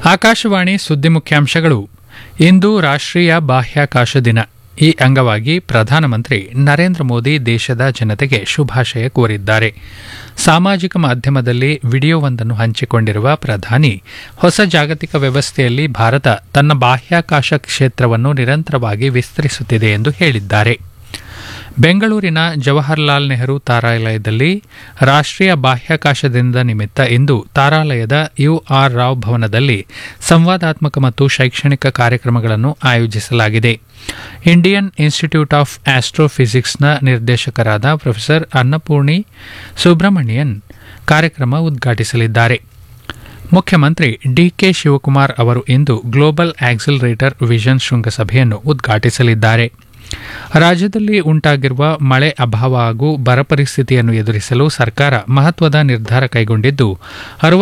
ಆಕಾಶವಾಣಿ ಸುದ್ದಿ ಮುಖ್ಯಾಂಶಗಳು. ಇಂದು ರಾಷ್ಟ್ರೀಯ ಬಾಹ್ಯಾಕಾಶ ದಿನ. ಈ ಅಂಗವಾಗಿ ಪ್ರಧಾನಮಂತ್ರಿ ನರೇಂದ್ರ ಮೋದಿ ದೇಶದ ಜನತೆಗೆ ಶುಭಾಶಯ ಕೋರಿದ್ದಾರೆ. ಸಾಮಾಜಿಕ ಮಾಧ್ಯಮದಲ್ಲಿ ವಿಡಿಯೋವೊಂದನ್ನು ಹಂಚಿಕೊಂಡಿರುವ ಪ್ರಧಾನಿ, ಹೊಸ ಜಾಗತಿಕ ವ್ಯವಸ್ಥೆಯಲ್ಲಿ ಭಾರತ ತನ್ನ ಬಾಹ್ಯಾಕಾಶ ಕ್ಷೇತ್ರವನ್ನು ನಿರಂತರವಾಗಿ ವಿಸ್ತರಿಸುತ್ತಿದೆ ಎಂದು ಹೇಳಿದ್ದಾರೆ. ಬೆಂಗಳೂರಿನ ಜವಾಹರಲಾಲ್ ನೆಹರು ತಾರಾಲಯದಲ್ಲಿ ರಾಷ್ಟ್ರೀಯ ಬಾಹ್ಯಾಕಾಶ ದಿನದ ನಿಮಿತ್ತ ಇಂದು ತಾರಾಲಯದ ಯುಆರ್ ರಾವ್ ಭವನದಲ್ಲಿ ಸಂವಾದಾತ್ಮಕ ಮತ್ತು ಶೈಕ್ಷಣಿಕ ಕಾರ್ಯಕ್ರಮಗಳನ್ನು ಆಯೋಜಿಸಲಾಗಿದೆ. ಇಂಡಿಯನ್ ಇನ್ಸ್ಟಿಟ್ಯೂಟ್ ಆಫ್ ಆಸ್ಟ್ರೋಫಿಸಿಕ್ಸ್ನ ನಿರ್ದೇಶಕರಾದ ಪ್ರೊಫೆಸರ್ ಅನ್ನಪೂರ್ಣಿ ಸುಬ್ರಹ್ಮಣಿಯನ್ ಕಾರ್ಯಕ್ರಮ ಉದ್ಘಾಟಿಸಲಿದ್ದಾರೆ. ಮುಖ್ಯಮಂತ್ರಿ ಡಿಕೆ ಶಿವಕುಮಾರ್ ಅವರು ಇಂದು ಗ್ಲೋಬಲ್ ಆಕ್ಸಿಲರೇಟರ್ ವಿಷನ್ ಶೃಂಗಸಭೆಯನ್ನು ಉದ್ಘಾಟಿಸಲಿದ್ದಾರೆ. ರಾಜ್ಯದಲ್ಲಿ ಉಂಟಾಗಿರುವ ಮಳೆ ಅಭಾವ ಹಾಗೂ ಬರ ಪರಿಸ್ಥಿತಿಯನ್ನು ಎದುರಿಸಲು ಸರ್ಕಾರ ಮಹತ್ವದ ನಿರ್ಧಾರ ಕೈಗೊಂಡಿದ್ದು